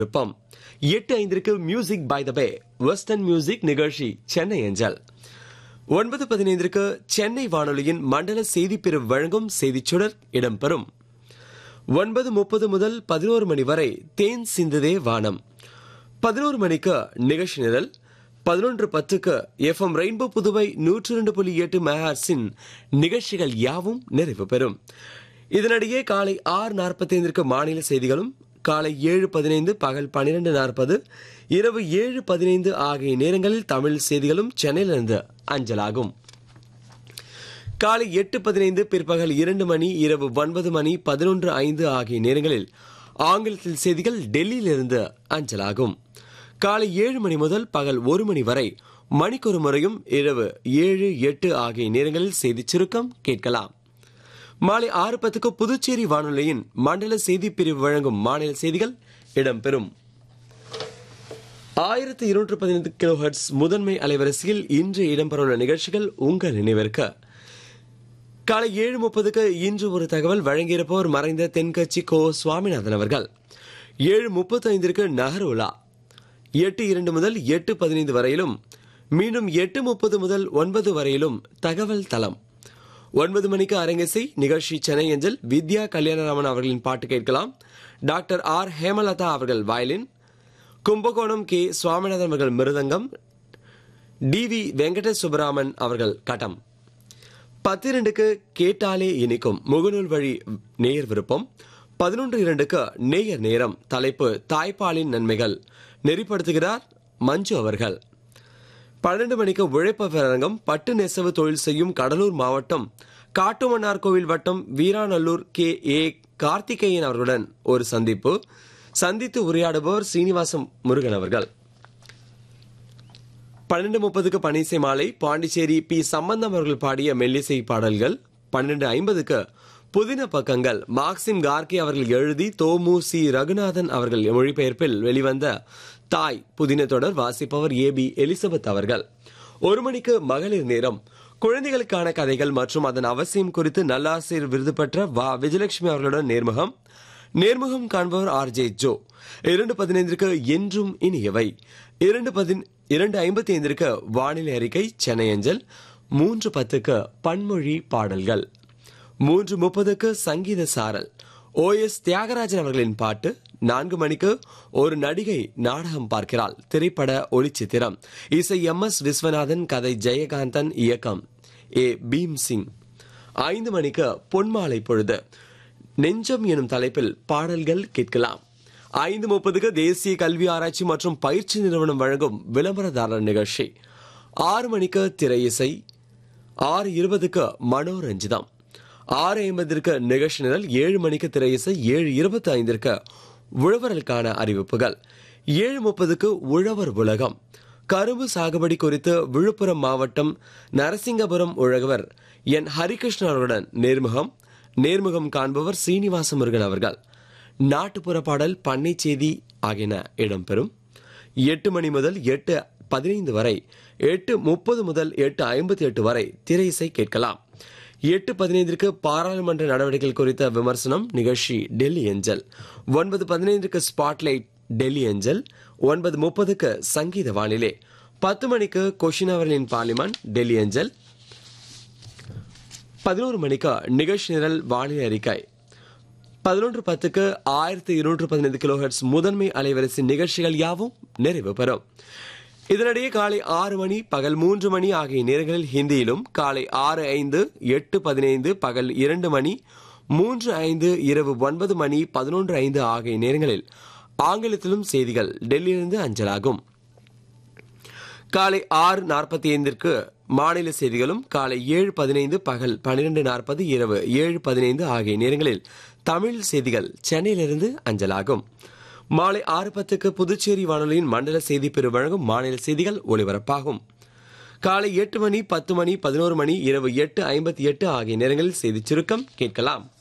விருப்பம். 8:05 music by the pay western music நிகழ்ச்சி சென்னை அஞ்சல். 9:15 சென்னை வானொலியின் மண்டல செய்திப்பிரிவு வழங்கும் செய்திச்சுடர் இடம்பெறும். 9:30 முதல் 11 மணி வரை தேன் சிந்துதே வானம். 11 மணிக்கு நிகழ்ச்சி நிரல். 11:10 FM ரெயின்போ புதுவை 102.8 மெகாஹெர்ட்ஸின் நிகழ்ச்சிகள் யாவும் நிறைவு பெறும். இதனிடையே காலை 6:45 மாநில செய்திகளும், காலை 7:15, பகல் 12:40, இரவு 7:15 ஆகிய நேரங்களில் தமிழ் செய்திகளும் சென்னையிலிருந்து அஞ்சலாகும். காலை 8:15, பிற்பகல் 2 மணி, இரவு 9 மணி, 11:05 ஆகிய நேரங்களில் ஆங்கிலத்தில் செய்திகள் டெல்லியிலிருந்து அஞ்சலாகும். காலை 7 மணி முதல் பகல் 1 மணி வரை மணிக்கொரு முறையும் இரவு 7, 8 ஆகிய நேரங்களில் செய்தி சுருக்கம் கேட்கலாம். மாலை 6:10 புதுச்சேரி வானொலியின் மண்டல செய்திப்பிரிவு வழங்கும் மாநில செய்திகள் இடம்பெறும். 1215 கிலோஹெர்ட்ஸ் முதன்மை அலைவரிசையில் இன்று இடம்பெறவுள்ள நிகழ்ச்சிகள் உங்கள் நினைவிற்கு. காலை 7:30 இன்று ஒரு தகவல் வழங்கியிருப்போர் மறைந்த தென்கட்சி கோ சுவாமிநாதன் அவர்கள். 7:35 நகர் உலா. 8:02 முதல் 8:15 வரையிலும், மீண்டும் 8:30 முதல் 9 வரையிலும் தகவல் தளம். 9 மணிக்கு அரங்கேசி நிகழ்ச்சி சென்னை அஞ்சல். வித்யா கல்யாணராமன் அவர்களின் பாட்டு கேட்கலாம். டாக்டர் ஆர் ஹேமலதா அவர்கள் வயலின், கும்பகோணம் கே சுவாமிநாதன் அவர்கள் மிருதங்கம், டிவி வெங்கட சுப்பராமன் அவர்கள் கட்டம். 10:02 கேட்டாலே இனிக்கும் முகநூல் வழி நேயர் விருப்பம். 11:02 நேயர் நேரம். தலைப்பு தாய்ப்பாலின் நன்மைகள். நெறிப்படுத்துகிறார் மஞ்சு அவர்கள். 12 மணிக்கு உழைப்பவர் அரங்கம். பட்டு நெசவு தொழில் செய்யும் கடலூர் மாவட்டம் காட்டுமன்னார் கோவில் வட்டம் வீராநல்லூர் கே ஏ கார்த்திகேயன் அவர்களுடன் ஒரு சந்தித்து உரையாடுபவர் சீனிவாசம் முருகன் அவர்கள். 12:30 பனிசை மாலை. பாண்டிச்சேரி பி சம்பந்தம் அவர்கள் பாடிய மெல்லிசை பாடல்கள். 12:50 புதின பக்கங்கள். மார்க்சிம் கார்கே அவர்கள் எழுதி தோமு சி ரகுநாதன் அவர்கள் மொழிபெயர்ப்பில் வெளிவந்த தாய் புதின தொடர். வாசிப்பவர் ஏபி எலிசபெத் அவர்கள். 1 மணிக்கு மகளிர் நேரம். குழந்தைகளுக்கான கதைகள் மற்றும் அதன் அவசியம் குறித்து நல்லாசிரியர் விருது பெற்ற வா விஜயலட்சுமி அவர்களுடன் நேர்முகம் காண்பவர் ஆர்ஜே ஜோ. 2:15 என்றும் இனியவை. 2:55 வானிலை அறிக்கை சென்னை அஞ்சல். 3:10 பன்மொழி பாடல்கள். 3:30 சங்கீத சாரல். OS தியாகராஜன் அவர்களின் பாட்டு. 4 மணிக்கு ஒரு நடிகை நாடகம் பார்க்கிறாள் திரைப்பட ஒளிச்சித்திரம். இசை MS விஸ்வநாதன், கதை ஜெயகாந்தன், இயக்கம் ஏ பீம் சிங். 5 மணிக்கு பொன்மாலை பொழுது. நெஞ்சம் எனும் தலைப்பில் பாடல்கள் கேட்கலாம். 5:30 தேசிய கல்வி ஆராய்ச்சி மற்றும் பயிற்சி நிறுவனம் வழங்கும் விளம்பரதாரர் நிகழ்ச்சி. 6 மணிக்கு திரை இசை. 6:20 மனோரஞ்சிதம். 6:50 நிகழ்ச்சி நிரல். 7 மணிக்கு திரை இசை. 7:25 உழவர்களுக்கான அறிவிப்புகள். 7:30 உழவர் உலகம். கரும்பு சாகுபடி குறித்து விழுப்புரம் மாவட்டம் நரசிங்கபுரம் உழவர் என் ஹரிகிருஷ்ணன் அவர்களுடன் நேர்முகம் காண்பவர் சீனிவாச முருகன் அவர்கள். நாட்டுப்புற பாடல், பண்ணை செய்தி ஆகியன இடம்பெறும். 8 மணி முதல் 8:15 வரை, 8:30 முதல் 8:58 வரை திரை இசை கேட்கலாம். 8:15 பாராளுமன்ற நடவடிக்கைகள் குறித்த விமர்சனம் நிகழ்ச்சி டெல்லி அஞ்சல். 9:15 ஸ்பாட்லைட் டெல்லி அஞ்சல். 9:30 சங்கீத வானிலை. 10 மணிக்கு கொஷின் அவர்களின் பார்லிமெண்ட் டெல்லி அஞ்சல். 11 மணிக்கு நிகழ்ச்சி நிரல் வானிலை அறிக்கை. 11:10 1215 கிலோஹெர்ட்ஸ் முதன்மை அலைவரிசை நிகழ்ச்சிகள் யாவும் நிறைவு பெறும். இதனிடையே காலை 6 மணி, பகல் 3 மணி ஆகிய நேரங்களில் ஹிந்தியிலும், காலை 6:05, 8:15, பகல் 2 மணி, 3:05, இரவு 9 மணி, 11:05 ஆகிய நேரங்களில் ஆங்கிலத்திலும் செய்திகள் டெல்லியிலிருந்து அஞ்சலாகும். காலை 6:45 மாநில செய்திகளும், காலை 7:15, பகல் 12:40, இரவு 7:15 ஆகிய நேரங்களில் தமிழ் செய்திகள் சென்னையிலிருந்து அஞ்சலாகும். மாலை 6:10 புதுச்சேரி வானொலியின் மண்டல செய்திப்பிரிவு வழங்கும் மாநில செய்திகள் ஒலிபரப்பாகும். காலை 8 மணி, 10 மணி, 11 மணி, இரவு 8:58 ஆகிய நேரங்களில் செய்திச் சுருக்கம் கேட்கலாம்.